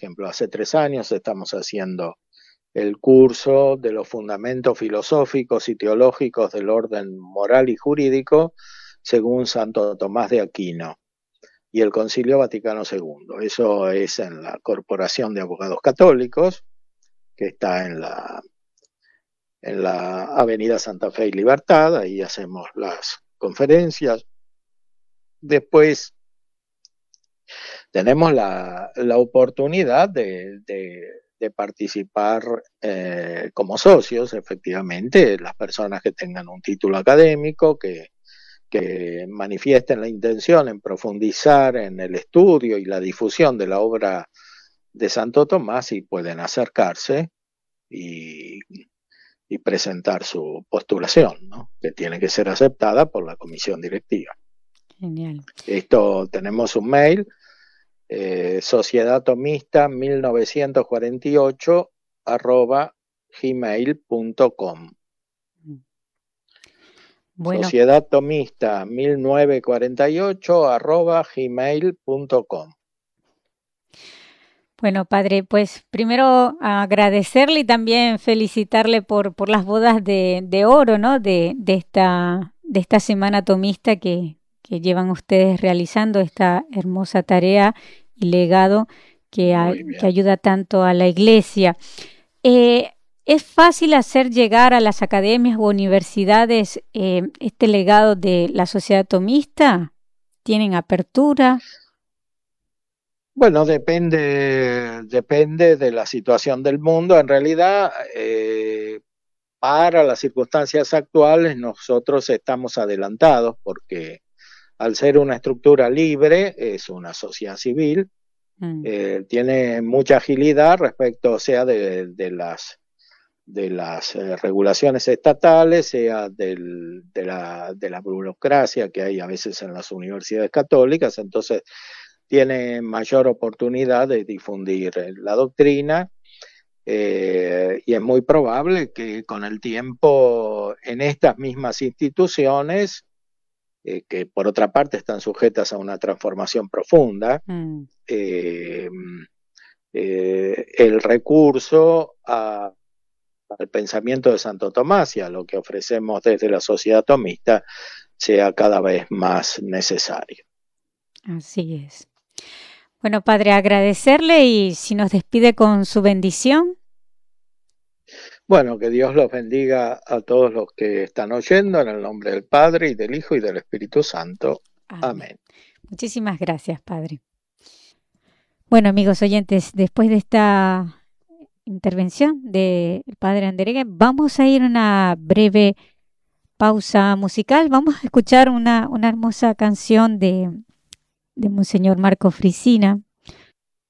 ejemplo, hace 3 años estamos haciendo el curso de los fundamentos filosóficos y teológicos del orden moral y jurídico según Santo Tomás de Aquino y el Concilio Vaticano II. Eso es en la Corporación de Abogados Católicos, que está en la Avenida Santa Fe y Libertad. Ahí hacemos las conferencias. Después tenemos la oportunidad de participar como socios, efectivamente, las personas que tengan un título académico, que manifiesten la intención en profundizar en el estudio y la difusión de la obra de Santo Tomás, y pueden acercarse y presentar su postulación, ¿no? Que tiene que ser aceptada por la comisión directiva. Genial. Esto, tenemos un mail, sociedadtomista1948 Bueno, sociedadtomista1948 bueno, padre, pues primero agradecerle y también felicitarle por las bodas de oro, ¿no? De esta semana tomista que llevan ustedes realizando, esta hermosa tarea y legado que ayuda tanto a la iglesia. ¿Es fácil hacer llegar a las academias u universidades este legado de la sociedad tomista? ¿Tienen apertura? Bueno, depende de la situación del mundo. En realidad, para las circunstancias actuales, nosotros estamos adelantados porque al ser una estructura libre, es una sociedad civil, tiene mucha agilidad respecto, sea de las regulaciones estatales, sea de la burocracia que hay a veces en las universidades católicas. Entonces tiene mayor oportunidad de difundir la doctrina, y es muy probable que con el tiempo en estas mismas instituciones, que por otra parte están sujetas a una transformación profunda, el recurso al pensamiento de Santo Tomás y a lo que ofrecemos desde la sociedad tomista sea cada vez más necesario. Así es. Bueno, padre, agradecerle y si nos despide con su bendición. Bueno, que Dios los bendiga a todos los que están oyendo, en el nombre del Padre, y del Hijo, y del Espíritu Santo. Amén. Muchísimas gracias, padre. Bueno, amigos oyentes, después de esta intervención del padre Andereghe, vamos a ir a una breve pausa musical. Vamos a escuchar una hermosa canción de Monseñor Marco Frisina,